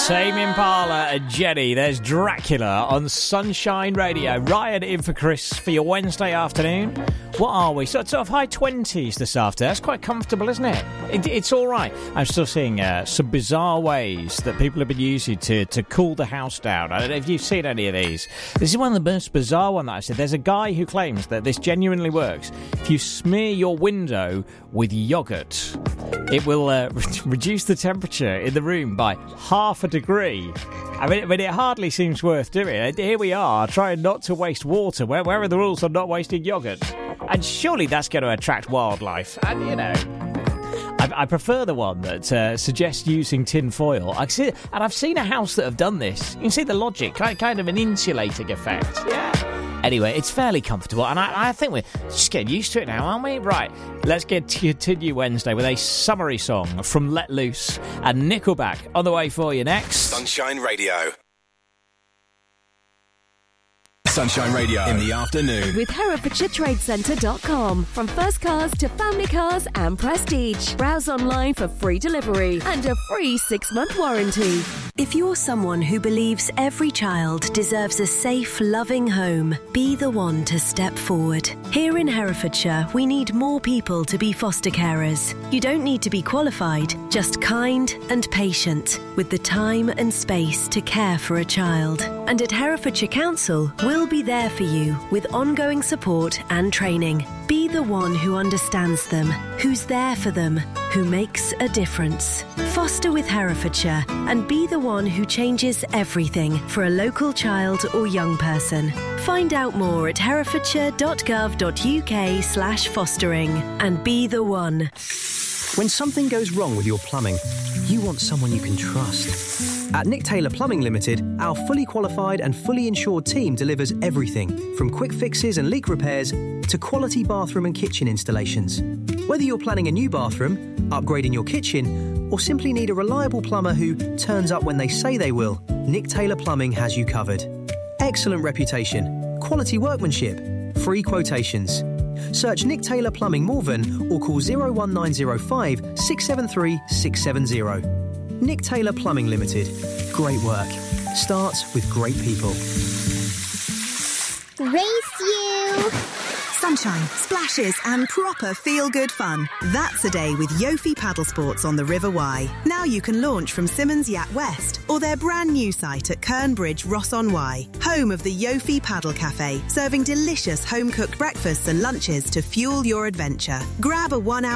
Tame Impala and Jenny. There's Dracula on Sunshine Radio. Ryan in for Chris for your Wednesday afternoon. What are we? Sort of high 20s this afternoon. That's quite comfortable, isn't it? It's all right. I'm still seeing some bizarre ways that people have been using to cool the house down. I don't know if you've seen any of these. This is one of the most bizarre ones that I've seen. There's a guy who claims that this genuinely works. If you smear your window with yoghurt, it will reduce the temperature in the room by half a degree. I mean, it hardly seems worth doing. Here we are, trying not to waste water. Where are the rules on not wasting yoghurt? And surely that's going to attract wildlife. And, you know, I prefer the one that suggests using tin foil. I've seen a house that have done this. You can see the logic, kind of an insulating effect. Yeah. Anyway, it's fairly comfortable, and I think we're just getting used to it now, aren't we? Right, let's continue Wednesday with a summary song from Let Loose and Nickelback on the way for you next. Sunshine Radio. Sunshine Radio in the afternoon. With HerefordshireTradeCentre.com. From first cars to family cars and prestige. Browse online for free delivery and a free 6-month warranty. If you're someone who believes every child deserves a safe, loving home, be the one to step forward. Here in Herefordshire, we need more people to be foster carers. You don't need to be qualified, just kind and patient, with the time and space to care for a child. And at Herefordshire Council, we'll be there for you with ongoing support and training. Be the one who understands them, who's there for them, who makes a difference. Foster with Herefordshire and be the one who changes everything for a local child or young person. Find out more at herefordshire.gov.uk/fostering and be the one. When something goes wrong with your plumbing, you want someone you can trust. At Nick Taylor Plumbing Limited, our fully qualified and fully insured team delivers everything from quick fixes and leak repairs to quality bathroom and kitchen installations. Whether you're planning a new bathroom, upgrading your kitchen, or simply need a reliable plumber who turns up when they say they will, Nick Taylor Plumbing has you covered. Excellent reputation, quality workmanship, free quotations. Search Nick Taylor Plumbing Morven or call 01905 673 670. Nick Taylor Plumbing Limited. Great work. Starts with great people. Race you! Sunshine, splashes and proper feel-good fun. That's a day with Yofi Paddle Sports on the River Wye. Now you can launch from Simmons Yacht West or their brand new site at Kern Bridge, Ross-on-Wye, home of the Yofi Paddle Cafe, serving delicious home-cooked breakfasts and lunches to fuel your adventure. Grab a 1-hour